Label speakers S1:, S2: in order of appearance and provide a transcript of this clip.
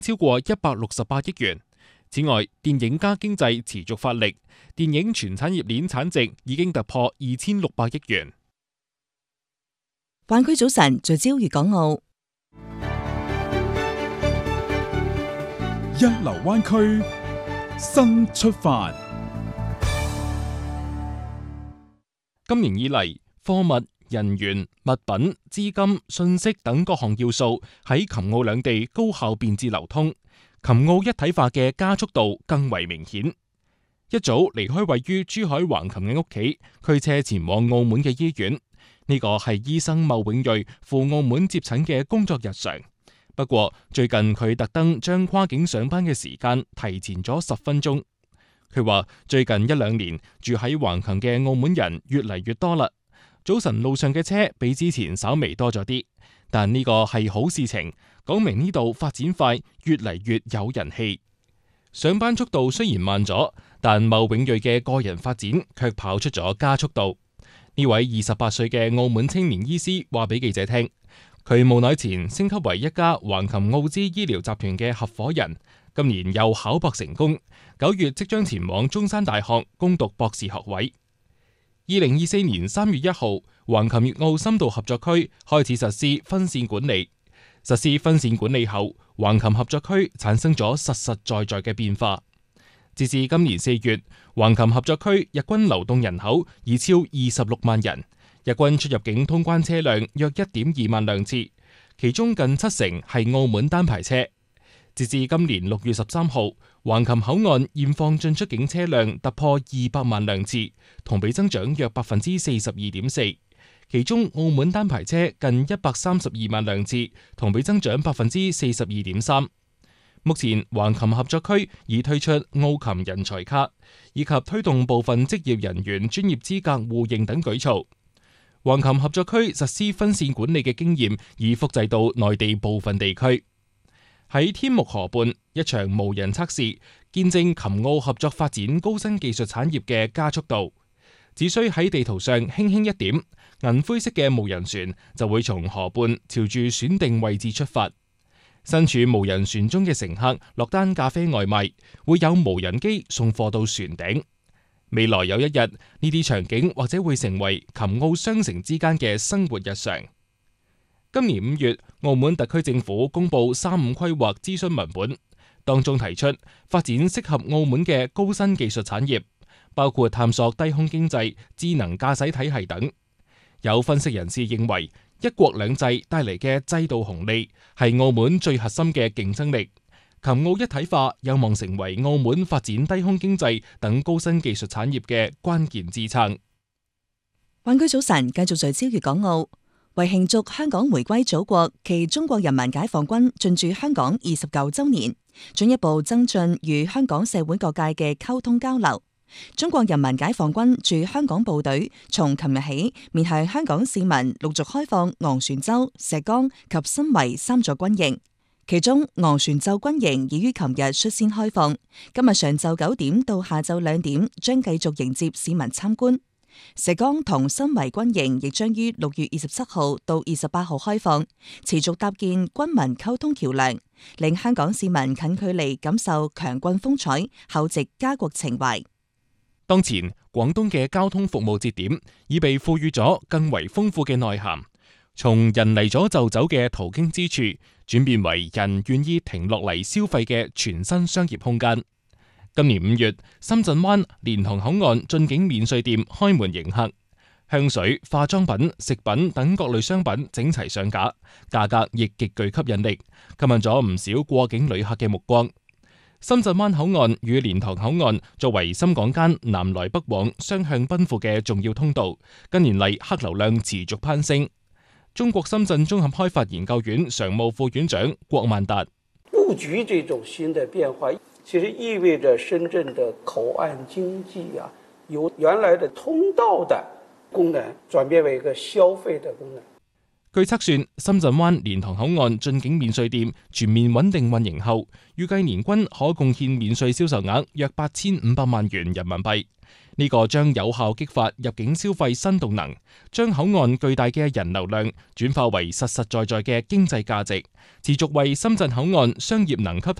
S1: 超過168億元。此外，電影加經濟持續發力，電影全產業鏈產值已經突破2600億元。
S2: 灣區早晨聚焦粵港澳，
S3: 一流灣區新出發。
S1: 今年以嚟，貨物、人員、物品、資金、信息等各項要素喺琴澳兩地高效便捷流通，琴澳一體化嘅加速度更為明顯。一早離開位於珠海橫琴嘅屋企，驅車前往澳門嘅醫院，呢個係醫生牟永睿赴澳門接診嘅工作日常。不過最近佢特登將跨境上班嘅時間提前咗10分鐘。佢話最近1-2年住喺橫琴嘅澳門人越嚟越多啦，早晨路上嘅車比之前稍微多咗啲，但呢個係好事情，講明呢度發展快，越嚟越有人氣。上班速度雖然慢咗，但牟永睿嘅個人發展卻跑出咗加速度。呢位28歲嘅澳門青年醫師話俾記者聽，佢無耐前升級為一家橫琴澳資醫療集團嘅合夥人，今年又考博成功，9月即將前往中山大學攻讀博士學位。2024年3月1號，橫琴粵澳深度合作區開始實施分線管理。實施分線管理後，橫琴合作區產生咗實實在在嘅變化。截至今年4月，橫琴合作區日均流動人口已超26萬人，日均出入境通關車輛約1.2萬輛次，其中近70%係澳門單牌車。截至今年6月13號，橫琴口岸現況進出境車輛突破200萬輛次，同比增長約42.4%。其中澳門單牌車近132萬輛次，同比增長42.3%。目前橫琴合作區已推出澳琴人才卡，以及推動部分職業人員專業資格互認等舉措。橫琴合作區實施分線管理嘅經驗已複製到內地部分地區。喺天目河畔，一場無人測試見證琴澳合作發展高新技術產業嘅加速度。只需喺地圖上輕輕一點，銀灰色嘅無人船就會從河畔朝住選定位置出發。身處無人船中嘅乘客落單咖啡外賣，會有無人機送貨到船頂。未來有一日，呢啲場景或者會成為琴澳雙城之間嘅生活日常。今年5月，澳門特區政府公布35規劃諮詢文本，當中提出發展適合澳門嘅高新技術產業，包括探索低空經濟、智能駕駛體系等。有分析人士認為，一國兩制帶嚟嘅制度紅利係澳門最核心嘅競爭力，琴澳一體化有望成為澳門發展低空經濟等高新技術產業嘅關鍵支撐。
S2: 灣區早晨繼續聚焦粵港澳。為慶祝香港回歸祖國暨中國人民解放軍進駐香港29週年，進一步增進與香港社會各界嘅溝通交流。中國人民解放軍駐香港部隊從琴日起面向香港市民陸續開放昂船洲、石崗及新圍3座軍營，其中昂船洲軍營已於琴日率先開放，今日上晝9點到下晝2點將繼續迎接市民參觀。石崗同新圍軍營亦將於6月27號到28號開放，持續搭建軍民溝通橋樑，令香港市民近距離感受強軍風采、厚植家國情懷。
S1: 當前廣東嘅交通服務節點已被賦予咗更為豐富嘅內涵，從人嚟咗就走嘅途經之處，轉變為人願意停落嚟消費嘅全新商業空間。今年5月，深圳灣蓮塘口岸進境免稅店開門迎客，香水、化妝品、食品等各類商品整齊上架，價格亦極具吸引力，吸引咗唔少過境旅客嘅目光。深圳灣口岸與蓮塘口岸作為深港間南來北往雙向奔赴嘅重要通道，近年嚟客流量持續攀升。中國深圳綜合開發研究院常務副院長郭萬達：
S4: 布局這種新的變化，其實意味着深圳的口岸經濟由原來的通道的功能轉變為一個消費的功能。
S1: 據測算，深圳灣蓮塘口岸進境免稅店全面穩定運營後，預計年均可貢獻免稅銷售額約8500萬元人民幣。 呢個將有效激發入境消費新動能，將口岸巨大嘅人流量轉化為實實在在嘅經濟價值，持續為深圳口岸商業能吸